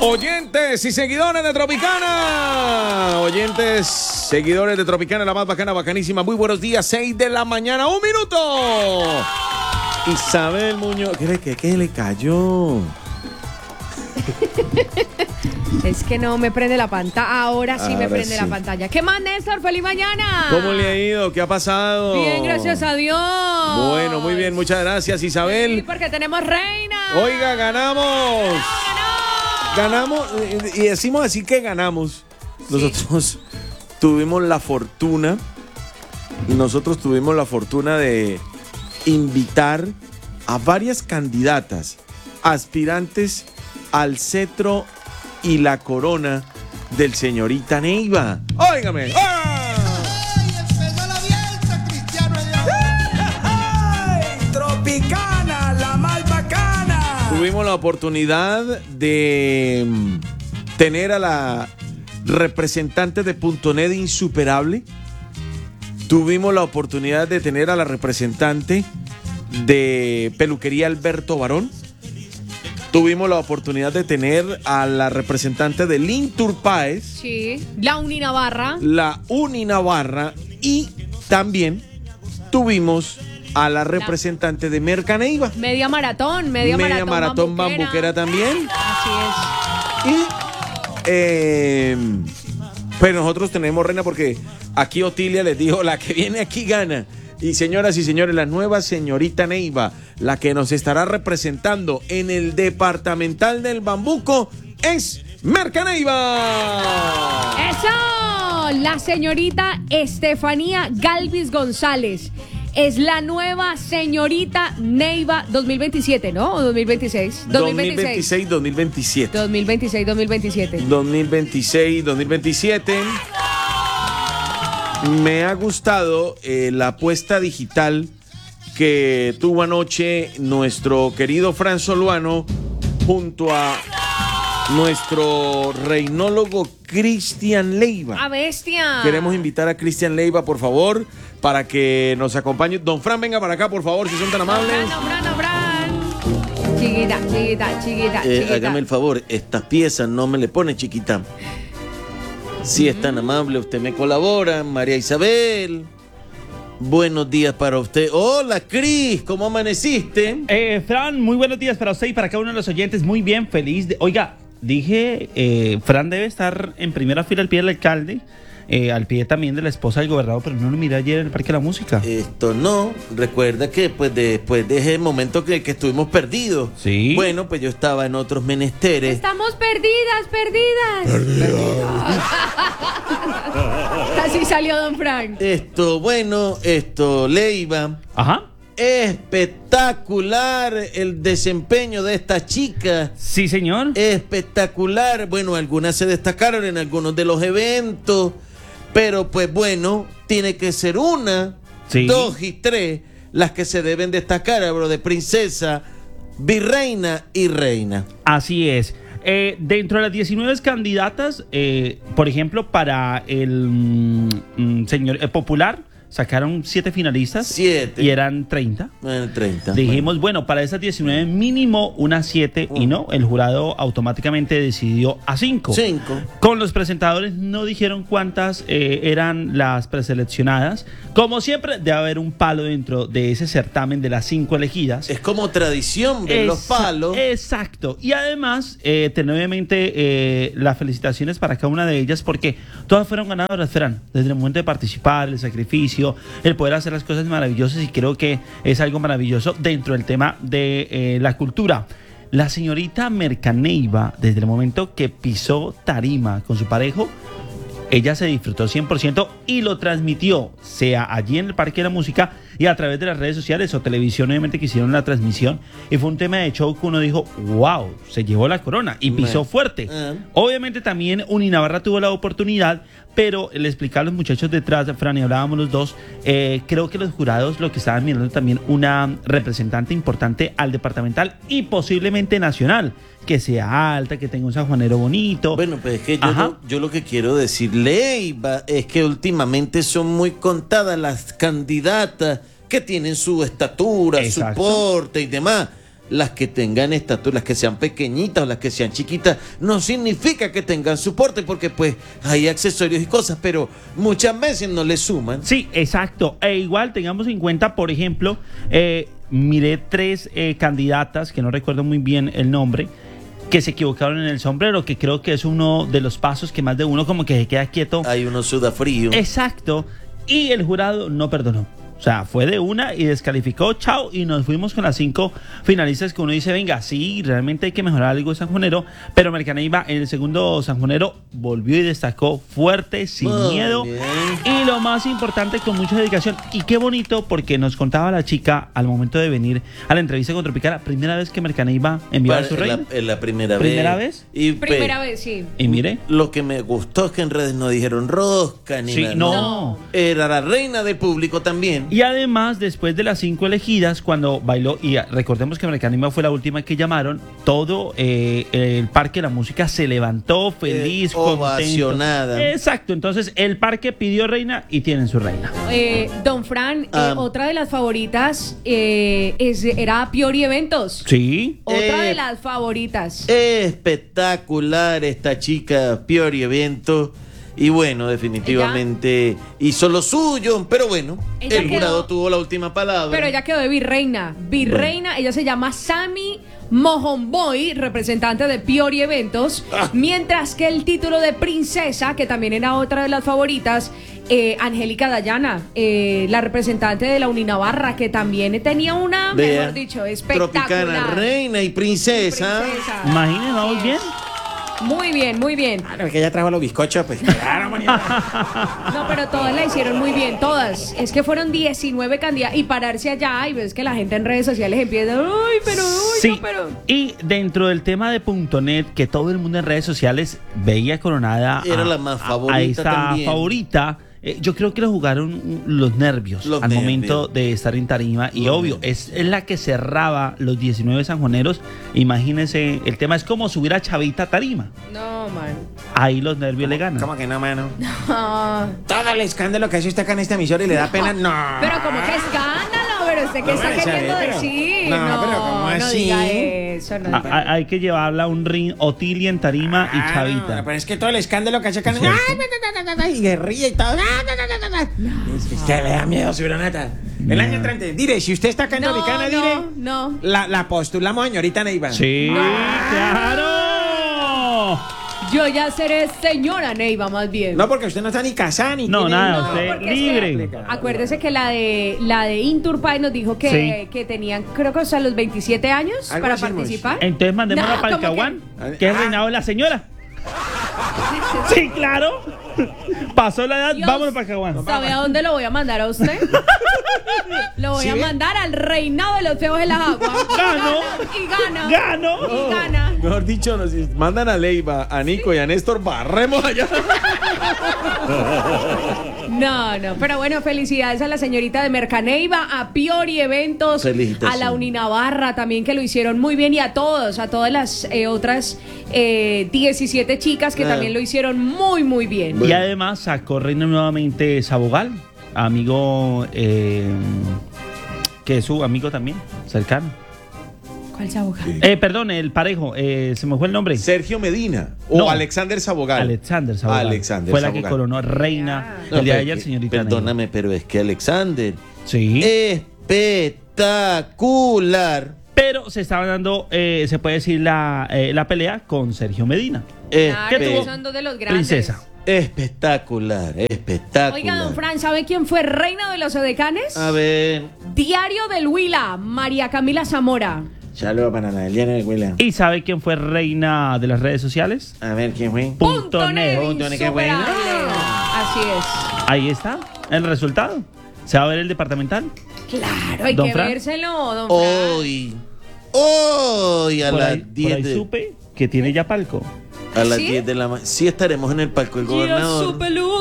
Oyentes y seguidores de Tropicana. Oyentes, seguidores de Tropicana, la más bacana, bacanísima. Muy buenos días, 6 de la mañana, 1 minuto. Isabel Muñoz, ¿qué le cayó? Es que no me prende la pantalla. Ahora sí me prende la pantalla. ¿Qué más, Néstor? ¡Feliz mañana! ¿Cómo le ha ido? ¿Qué ha pasado? Bien, gracias a Dios. Bueno, muy bien, muchas gracias, Isabel. Sí, porque tenemos reina. Oiga, ganamos. Ganamos, y decimos así que ganamos. Nosotros tuvimos la fortuna de invitar a varias candidatas, aspirantes al cetro y la corona del señorita Neiva. ¡Óigame! Tropicana, la más bacana. Tuvimos la oportunidad de tener a la representante de .net insuperable. Tuvimos la oportunidad de tener a la representante de peluquería Alberto Barón. Tuvimos la oportunidad de tener a la representante de Lintur Páez. Sí, la Uni Navarra. Y también tuvimos a la representante de Merca Neiva. Media maratón bambuquera también. Así es. Y pues nosotros tenemos reina porque aquí Otilia les dijo, la que viene aquí gana. Y señoras y señores, la nueva señorita Neiva, la que nos estará representando en el departamental del Bambuco, es Merca Neiva. ¡Eso! La señorita Estefanía Galvis González es la nueva señorita Neiva 2027, ¿no? ¿O 2026? 2026, 2027. 2026, 2027. 2026, 2027. Me ha gustado la apuesta digital que tuvo anoche nuestro querido Fran Soluano junto a nuestro reinólogo Cristian Leiva. ¡A bestia! Queremos invitar a Cristian Leiva, por favor, para que nos acompañe. Don Fran, venga para acá, por favor, si son tan amables. Fran. Chiquita. Hágame el favor, estas piezas no me le pone chiquita. Si es tan amable, usted me colabora, María Isabel. Buenos días para usted. Hola, Cris, ¿cómo amaneciste? Fran, muy buenos días para usted y para cada uno de los oyentes. Muy bien, feliz de... Oiga, dije, Fran debe estar en primera fila al pie del alcalde, al pie también de la esposa del gobernador, pero no lo miré ayer en el Parque de la Música. Esto no, recuerda que pues después de ese momento que estuvimos perdidos. Sí. Bueno, pues yo estaba en otros menesteres. Estamos perdidas. Así salió don Frank. Leiva. Ajá. Espectacular el desempeño de esta chica. Sí, señor. Espectacular. Bueno, algunas se destacaron en algunos de los eventos, pero pues bueno, tiene que ser una, sí, 2 y 3 las que se deben destacar, hablo de princesa, virreina y reina. Así es. Dentro de las 19 candidatas, por ejemplo, para el señor popular, sacaron 7 finalistas. 7. Y eran 30. 30. Dijimos, bueno, para esas 19 mínimo unas 7 y no, el jurado automáticamente decidió a 5. 5. Con los presentadores no dijeron cuántas eran las preseleccionadas. Como siempre, debe haber un palo dentro de ese certamen de las 5 elegidas. Es como tradición ver los palos. Exacto. Y además, tener obviamente las felicitaciones para cada una de ellas, porque todas fueron ganadoras, Fran, desde el momento de participar, el sacrificio, el poder hacer las cosas maravillosas, y creo que es algo maravilloso dentro del tema de la cultura. La señorita Merca Neiva, desde el momento que pisó tarima con su parejo, ella se disfrutó 100% y lo transmitió, sea allí en el Parque de la Música y a través de las redes sociales o televisión, obviamente, que hicieron la transmisión. Y fue un tema de show que uno dijo, wow, se llevó la corona y pisó fuerte. Obviamente también Uni Navarra tuvo la oportunidad, pero le explicaba a los muchachos detrás, Fran, y hablábamos los dos, creo que los jurados lo que estaban mirando también una representante importante al departamental y posiblemente nacional, que sea alta, que tenga un sanjuanero bonito. Bueno, pues es que yo lo que quiero decirle es que últimamente son muy contadas las candidatas que tienen su estatura, exacto, su porte y demás. las que tengan estatura, las que sean pequeñitas o las que sean chiquitas, no significa que tengan soporte, porque pues hay accesorios y cosas, pero muchas veces no le suman. Sí, exacto. E igual tengamos en cuenta, por ejemplo, miré 3 candidatas, que no recuerdo muy bien el nombre, que se equivocaron en el sombrero, que creo que es uno de los pasos que más de uno como que se queda quieto. Hay uno suda frío. Exacto. Y el jurado no perdonó. O sea, fue de una y descalificó, chao, y nos fuimos con las 5 finalistas que uno dice, venga, sí, realmente hay que mejorar algo de Sanjonero, pero Mercaneiva en el segundo Sanjonero volvió y destacó fuerte, sin Muy miedo, bien. y lo más importante, con mucha dedicación. Y qué bonito, porque nos contaba la chica al momento de venir a la entrevista con Tropicana, primera vez que Mercaneiva enviaba a su reina. Es la primera vez. ¿Primera vez? Y Primera vez, sí. Y mire, lo que me gustó es que en redes no dijeron rosca ni sí, nada. no. Era la reina del público también. Y además, después de las 5 elegidas, cuando bailó, y recordemos que Mercaneiva fue la última que llamaron, todo el Parque de la Música se levantó feliz, ovacionada. contento. Exacto, entonces el parque pidió reina y tienen su reina. Don Fran, otra de las favoritas era Piori Eventos. Sí. Otra de las favoritas. Espectacular esta chica, Piori Evento. Y bueno, definitivamente hizo lo suyo, pero bueno, Ella el jurado quedó- tuvo la última palabra. Pero ella quedó de virreina. Virreina, ella se llama Sammy Mohomboy, representante de Piori Eventos. Mientras que el título de princesa, que también era otra de las favoritas, Angélica Dayana, la representante de la Uninavarra, que también tenía una, Vea, mejor dicho, espectacular. Tropicana, reina y princesa. Princesa. Imagínense, ¿vamos bien? Muy bien, muy bien. Claro, que ella trajo los bizcochos, pues claro, manito. No, pero todas la hicieron muy bien, todas. Es que fueron 19 candidatas y pararse allá y ves que la gente en redes sociales empieza, uy, pero, uy, Sí, no, pero... y dentro del tema de .net, que todo el mundo en redes sociales veía coronada Era la más favorita a esta también. favorita, yo creo que le jugaron los nervios Los al nervios. momento de estar en tarima. Y Los obvio, nervios. es la que cerraba los 19 sanjoneros. Imagínense, el tema es como subir a Chavita a tarima. No, man. Ahí los nervios le ganan. ¿Cómo que no, mano? Ah, Todo el escándalo que hace usted acá en esta emisora y le da pena. No. pero como que escándalo, pero usted qué No, está Isabel, queriendo pero- decir. no, pero ¿cómo no así? diga eso, no diga Hay que llevarla a un ring Otilia en tarima y Ah, Chavita. no, pero es que todo el escándalo que hace acá en y guerrilla y todo. Es que le da miedo subir a nata. El año entrante, dire, si usted está acá en No, Tropicana, no, dire, no. la postulamos, señorita Neiva. Sí, claro. Yo ya seré señora Neiva, más bien. No, porque usted no está ni casada ni No, tiene nada, ni- usted porque es libre. que, acuérdese que la de Inturpay nos dijo que, Sí. que tenían, creo que hasta los 27 años Algo para así, participar. Entonces mandémosla No, para el ¿cómo que? Caguán, que es el reinado de la señora. Sí, claro. Pasó la edad, Dios, vámonos para el Caguán. ¿Sabe a dónde lo voy a mandar a usted? Lo voy ¿Sí a ve? mandar al reinado de los feos de las aguas. Gano. Y gana. ¡Gano! Y gana. Mejor dicho, nos mandan a Leiva, a Nico y a Néstor, barremos allá. No, pero bueno, felicidades a la señorita de Mercaneiva, a Piori Eventos, Felicitaciones. a la Uninavarra también, que lo hicieron muy bien, y a todos, a todas las otras 17 chicas que Ah. también lo hicieron muy, muy bien. Y además sacó reina nuevamente Sabogal, amigo, que es su amigo también, cercano. ¿Cuál sabor? Perdón, el parejo, se me fue el nombre. Sergio Medina o No. Alexander Sabogal. Alexander Sabogal. Alexander Fue la Sabogal. que coronó reina No, el día de pero ayer, que- señorita. Perdóname, pero es que Alexander. Neiva. Sí. Espectacular. Pero se estaba dando, se puede decir, la pelea con Sergio Medina. Claro, ¿Qué que tuvo? son dos de los grandes. Princesa. Espectacular, espectacular. Oiga, don Fran, ¿sabe quién fue reina de los edecanes? A ver. Diario del Huila, María Camila Zamora. Saludos para la Eliana de Huila. ¿Y sabe quién fue reina de las redes sociales? A ver, ¿quién fue? Punto net. Punto net, qué bueno. insuperable. Así es. Ahí está, el resultado. ¿Se va a ver el departamental? Claro, hay Don que Fran. vérselo, don Fran. Hoy a Por las ahí, por 10 ahí de, supe que tiene ya palco. a las ¿Sí? 10 de la mañana. Sí estaremos en el palco del Gira gobernador. su peludo.